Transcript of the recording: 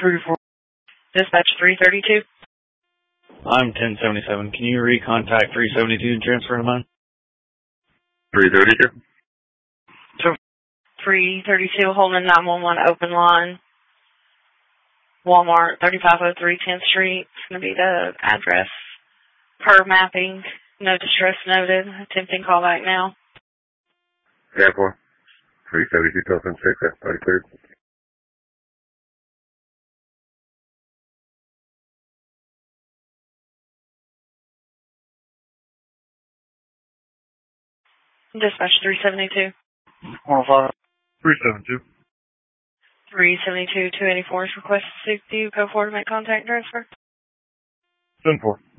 Dispatch 332. I'm 1077. Can you recontact 372 and transfer to mine? 332? 332, Holman 911, open line. Walmart, 3503 10th Street. It's going to be the address per mapping. No distress noted. Attempting call back now. Yeah, 4. 372 Tilson 6, that's already cleared. Dispatch 372. 372. 372, 284 is requested to speak to you. Go forward to make contact transfer. 10-4.